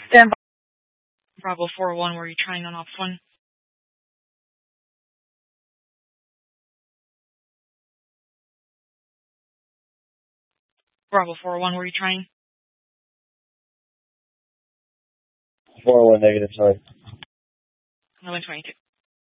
Stand by. Bravo 401, were you trying on ops 1? Bravo 401, were you trying? 401 negative, sorry. 1122.